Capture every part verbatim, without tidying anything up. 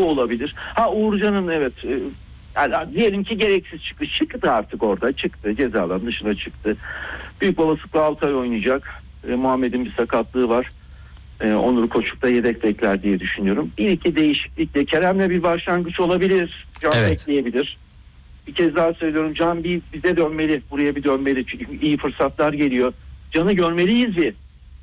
Bu olabilir. Ha Uğurcan'ın evet e, yani diyelim ki gereksiz çıktı. Çıktı artık orada. Çıktı. Ceza alanının dışına çıktı. Büyük olasılıkla altı ay oynayacak. E, Muhammed'in bir sakatlığı var. E, Onur Koçuk da yedek bekler diye düşünüyorum. Bir iki değişiklikle Kerem'le bir başlangıç olabilir. Can evet. bekleyebilir. Bir kez daha söylüyorum. Can bir bize dönmeli. Buraya bir dönmeli. Çünkü iyi fırsatlar geliyor. Can'ı görmeliyiz bir.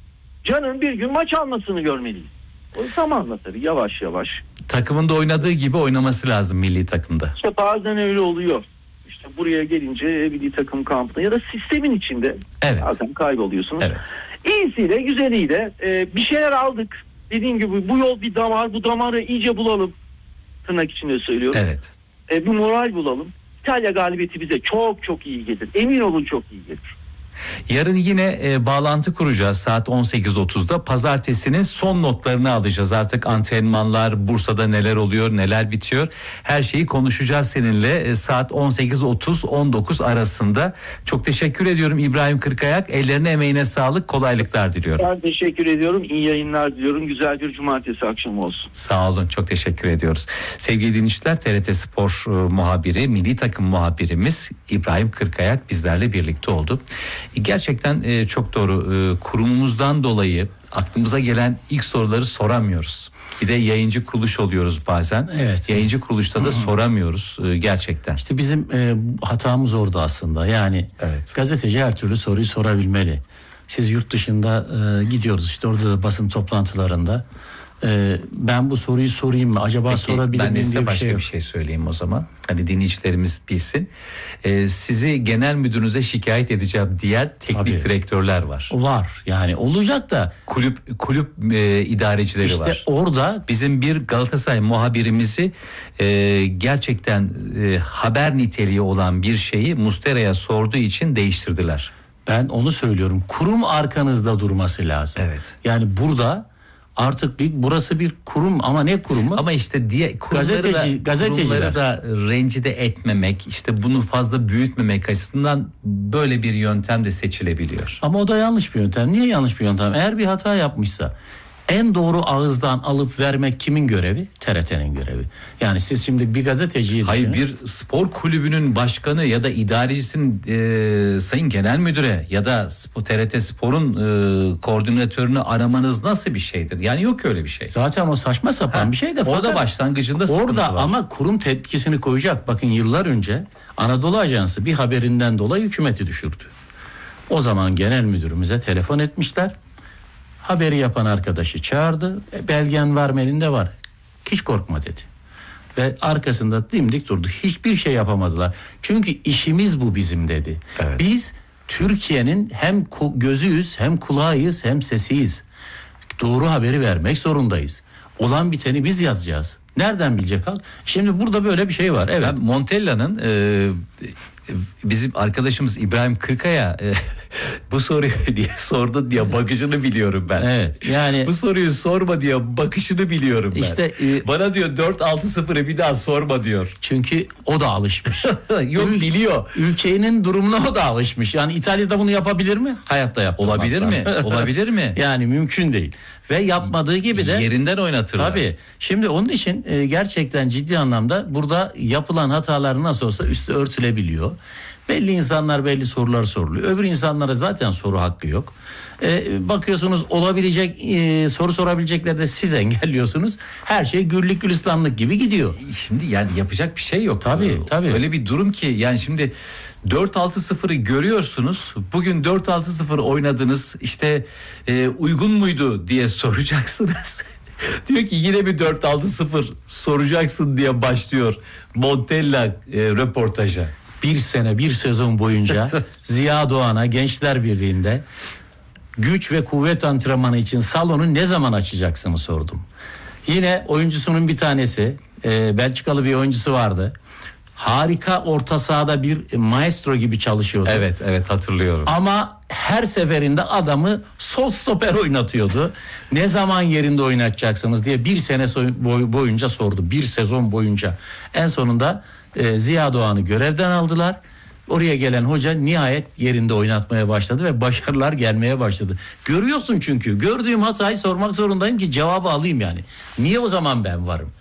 Can'ın bir gün maç almasını görmeliyiz. O zamanla tabii yavaş yavaş. Takımında oynadığı gibi oynaması lazım milli takımda. İşte bazen öyle oluyor. İşte buraya gelince milli takım kampına ya da sistemin içinde evet. zaten kayboluyorsunuz. Evet. İyisiyle güzeliyle e, bir şeyler aldık. Dediğim gibi bu yol bir damar. Bu damarı iyice bulalım. Tırnak içinde söylüyorum. Evet. E, bir moral bulalım. İtalya galibiyeti bize çok çok iyi gelir. Emin olun çok iyi gelir. Yarın yine e, bağlantı kuracağız saat on sekiz otuzda. Pazartesinin son notlarını alacağız. Artık antrenmanlar, Bursa'da neler oluyor, neler bitiyor. Her şeyi konuşacağız seninle e, saat on sekiz otuz on dokuz arasında. Çok teşekkür ediyorum İbrahim Kırkayak. Ellerine emeğine sağlık, kolaylıklar diliyorum. Ben teşekkür ediyorum. İyi yayınlar diliyorum. Güzel bir cumartesi akşamı olsun. Sağ olun, çok teşekkür ediyoruz. Sevgili dinleyiciler, T R T Spor e, muhabiri, milli takım muhabirimiz İbrahim Kırkayak bizlerle birlikte oldu. Gerçekten e, çok doğru. E, kurumumuzdan dolayı aklımıza gelen ilk soruları soramıyoruz. Bir de yayıncı kuruluş oluyoruz bazen. Evet. Yayıncı kuruluşta da Hı-hı. soramıyoruz e, gerçekten. İşte bizim e, hatamız orada aslında. Yani evet. gazeteci her türlü soruyu sorabilmeli. Siz yurt dışında e, gidiyoruz işte orada da basın toplantılarında. Ee, ben bu soruyu sorayım mı? Acaba Peki, sorabilir miyim diye bir başka şey bir şey söyleyeyim o zaman. Hani dinleyicilerimiz bilsin. Ee, sizi genel müdürünüze şikayet edeceğim diyen teknik Tabii. direktörler var. Var. Yani olacak da. Kulüp kulüp e, idarecileri işte var. İşte orada. Bizim bir Galatasaray muhabirimizi e, gerçekten e, haber niteliği olan bir şeyi Mustera'ya sorduğu için değiştirdiler. Ben onu söylüyorum. Kurum arkanızda durması lazım. Evet. Yani burada artık bir burası bir kurum ama ne kurumu? Ama işte diye kurumları Gazeteci, da, gazeteciler. kurumları da rencide etmemek, işte bunu fazla büyütmemek açısından böyle bir yöntem de seçilebiliyor. Ama o da yanlış bir yöntem. Niye yanlış bir yöntem? Eğer bir hata yapmışsa en doğru ağızdan alıp vermek kimin görevi? T R T'nin görevi. Yani siz şimdi bir gazeteciyi Hayır, düşünün. bir spor kulübünün başkanı ya da idarecisinin e, sayın genel müdüre ya da T R T Spor'un e, koordinatörünü aramanız nasıl bir şeydir? Yani yok öyle bir şey. Zaten o saçma sapan ha, bir şey de. Orada başlangıcında sıkıntı orada var. Ama kurum tepkisini koyacak. Bakın yıllar önce Anadolu Ajansı bir haberinden dolayı hükümeti düşürdü. O zaman genel müdürümüze telefon etmişler. Haberi yapan arkadaşı çağırdı. E, belgen var mı elinde? Var. Hiç korkma dedi. Ve arkasında dimdik durdu. Hiçbir şey yapamadılar. Çünkü işimiz bu bizim dedi. Evet. Biz Türkiye'nin hem gözüyüz, hem kulağıyız, hem sesiyiz. Doğru haberi vermek zorundayız. Olan biteni biz yazacağız. Nereden bilecek halk? Şimdi burada böyle bir şey var. Evet. Ben Montella'nın e, bizim arkadaşımız İbrahim Kırkaya e, bu soruyu diye sordu diye bakışını biliyorum ben. Evet. Yani bu soruyu sorma diye bakışını biliyorum ben. İşte e, bana diyor dört altı sıfırı bir daha sorma diyor. Çünkü o da alışmış. Yok Ül- biliyor. Ülkenin durumuna o da alışmış. Yani İtalya'da bunu yapabilir mi? Hayatta yaptırmazlar. Olabilir mi? Olabilir mi? Yani mümkün değil. Ve yapmadığı gibi de yerinden oynatırlar. Tabii. Şimdi onun için e, gerçekten ciddi anlamda burada yapılan hatalar nasıl olsa üstü örtülebiliyor. Belli insanlar belli sorular soruluyor. Öbür insanlara zaten soru hakkı yok. E, bakıyorsunuz olabilecek e, soru sorabilecekleri de siz engelliyorsunuz. Her şey güllük gülistanlık gibi gidiyor. Şimdi yani yapacak bir şey yok. Tabii tabii. Öyle bir durum ki yani şimdi dört altı sıfırı görüyorsunuz. Bugün dört altı sıfır oynadınız. İşte e, uygun muydu diye soracaksınız. Diyor ki yine bir dört altı sıfır soracaksın diye başlıyor Montella e, röportaja. Bir sene bir sezon boyunca Ziya Doğan'a Gençler Birliği'nde güç ve kuvvet antrenmanı için salonu ne zaman açacaksını sordum. Yine oyuncusunun bir tanesi, e, Belçikalı bir oyuncusu vardı. Harika orta sahada bir maestro gibi çalışıyordu. Evet evet hatırlıyorum. Ama her seferinde adamı sol stoper oynatıyordu. Ne zaman yerinde oynatacaksınız diye bir sene boyunca sordu. Bir sezon boyunca. En sonunda e, Ziya Doğan'ı görevden aldılar. Oraya gelen hoca nihayet yerinde oynatmaya başladı ve başarılar gelmeye başladı. Görüyorsun çünkü. Gördüğüm hatayı sormak zorundayım ki cevabı alayım yani. Niye o zaman ben varım?